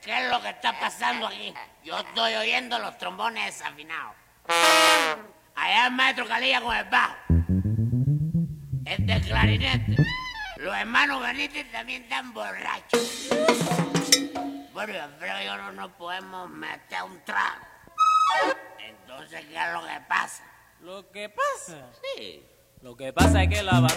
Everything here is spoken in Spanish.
¿qué es lo que está pasando aquí? Yo estoy oyendo los trombones desafinados. Allá el maestro Calilla con el bajo. El clarinete. Los hermanos Benítez también están borrachos. Bueno, yo creo que no nos podemos meter un trago. Entonces, ¿qué es lo que pasa? ¿Lo que pasa? Sí. Lo que pasa es que la